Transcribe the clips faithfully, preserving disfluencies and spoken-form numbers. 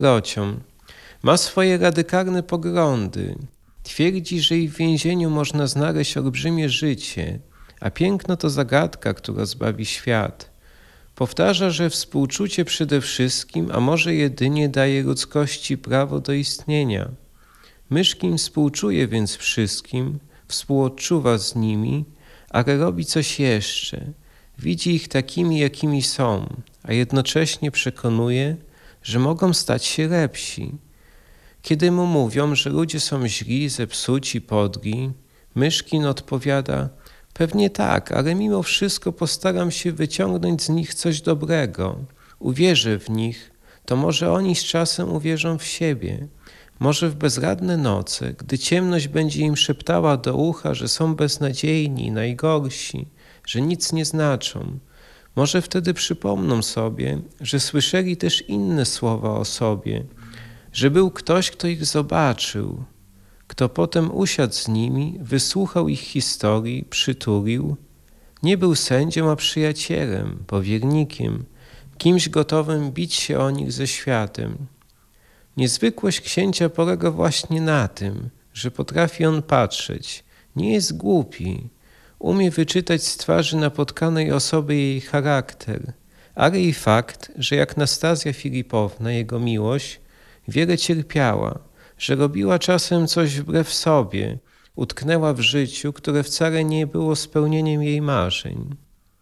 Rocią. Ma swoje radykalne poglądy. Twierdzi, że i w więzieniu można znaleźć olbrzymie życie, a piękno to zagadka, która zbawi świat. Powtarza, że współczucie przede wszystkim, a może jedynie daje ludzkości prawo do istnienia. Myszkin współczuje więc wszystkim, współodczuwa z nimi, ale robi coś jeszcze. Widzi ich takimi, jakimi są, a jednocześnie przekonuje, że mogą stać się lepsi. Kiedy mu mówią, że ludzie są źli, zepsuci, podli, Myszkin odpowiada: pewnie tak, ale mimo wszystko postaram się wyciągnąć z nich coś dobrego. Uwierzę w nich, to może oni z czasem uwierzą w siebie. Może w bezradne noce, gdy ciemność będzie im szeptała do ucha, że są beznadziejni, najgorsi, że nic nie znaczą. Może wtedy przypomną sobie, że słyszeli też inne słowa o sobie, że był ktoś, kto ich zobaczył, kto potem usiadł z nimi, wysłuchał ich historii, przytulił. Nie był sędzią, a przyjacielem, powiernikiem, kimś gotowym bić się o nich ze światem. Niezwykłość księcia polega właśnie na tym, że potrafi on patrzeć, nie jest głupi, umie wyczytać z twarzy napotkanej osoby jej charakter, ale i fakt, że jak Nastazja Filipowna, jego miłość, wiele cierpiała, że robiła czasem coś wbrew sobie, utknęła w życiu, które wcale nie było spełnieniem jej marzeń.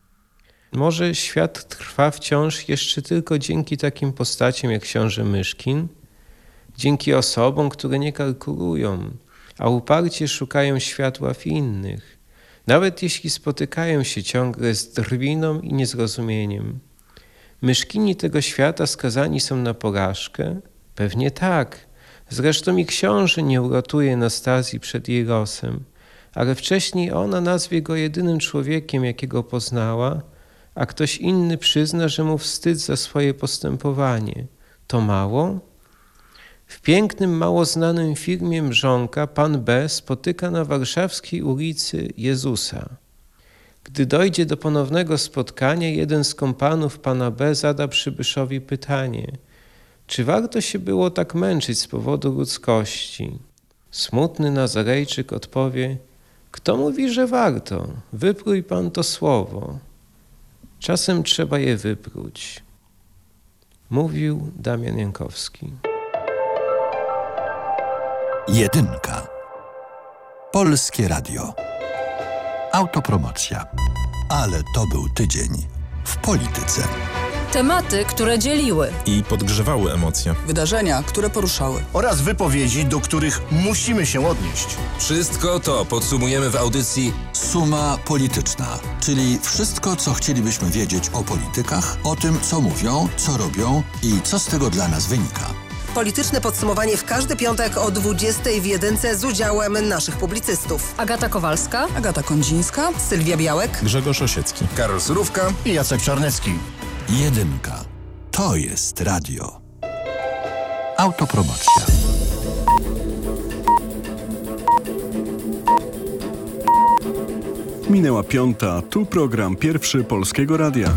Może świat trwa wciąż jeszcze tylko dzięki takim postaciom jak książę Myszkin, dzięki osobom, które nie kalkulują, a uparcie szukają światła w innych, nawet jeśli spotykają się ciągle z drwiną i niezrozumieniem. Myszkini tego świata skazani są na porażkę? Pewnie tak. Zresztą i książę nie uratuje Nastazji przed jej losem, ale wcześniej ona nazwie go jedynym człowiekiem, jakiego poznała, a ktoś inny przyzna, że mu wstyd za swoje postępowanie. To mało? W pięknym, mało znanym filmie Mrzonka pan B. spotyka na warszawskiej ulicy Jezusa. Gdy dojdzie do ponownego spotkania, jeden z kompanów pana B. zada przybyszowi pytanie: czy warto się było tak męczyć z powodu ludzkości? Smutny Nazarejczyk odpowie: kto mówi, że warto? Wyprój pan to słowo. Czasem trzeba je wypróć. Mówił Damian Jankowski. Jedynka. Polskie Radio. Autopromocja. Ale to był tydzień w polityce. Tematy, które dzieliły i podgrzewały emocje. Wydarzenia, które poruszały. Oraz wypowiedzi, do których musimy się odnieść. Wszystko to podsumujemy w audycji Suma Polityczna, czyli wszystko, co chcielibyśmy wiedzieć o politykach, o tym, co mówią, co robią i co z tego dla nas wynika. Polityczne podsumowanie w każdy piątek o dwudziestej w jedynce z udziałem naszych publicystów. Agata Kowalska, Agata Kondzińska, Sylwia Białek, Grzegorz Osiecki, Karol Surówka i Jacek Czarnecki. Jedynka. To jest radio. Autopromocja. Minęła piąta. Tu program pierwszy Polskiego Radia.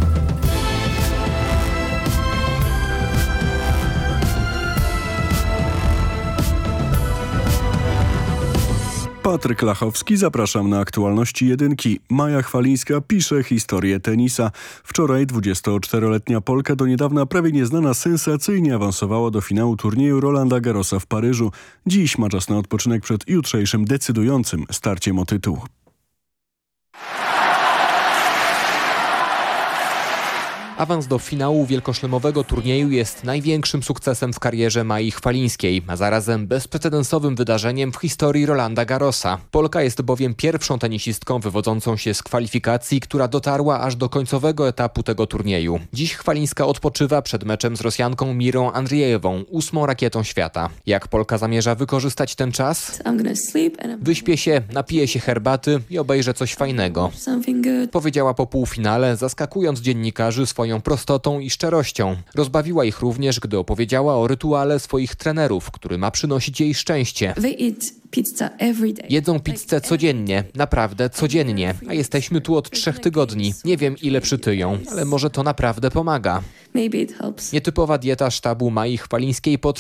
Patryk Lachowski, zapraszam na aktualności jedynki. Maja Chwalińska pisze historię tenisa. Wczoraj dwudziestoczteroletnia Polka, do niedawna prawie nieznana, sensacyjnie awansowała do finału turnieju Rolanda Garrosa w Paryżu. Dziś ma czas na odpoczynek przed jutrzejszym decydującym starciem o tytuł. Awans do finału wielkoszlemowego turnieju jest największym sukcesem w karierze Mai Chwalińskiej, a zarazem bezprecedensowym wydarzeniem w historii Rolanda Garrosa. Polka jest bowiem pierwszą tenisistką wywodzącą się z kwalifikacji, która dotarła aż do końcowego etapu tego turnieju. Dziś Chwalińska odpoczywa przed meczem z Rosjanką Mirą Andrijejewą, ósmą rakietą świata. Jak Polka zamierza wykorzystać ten czas? Wyśpię się, napiję się herbaty i obejrzę coś fajnego. Powiedziała po półfinale, zaskakując dziennikarzy swoją prostotą i szczerością. Rozbawiła ich również, gdy opowiedziała o rytuale swoich trenerów, który ma przynosić jej szczęście. Jedzą pizzę codziennie, naprawdę codziennie, a jesteśmy tu od trzech tygodni. Nie wiem, ile przytyją, ale może to naprawdę pomaga. Nietypowa dieta sztabu Mai Chwalińskiej potrwa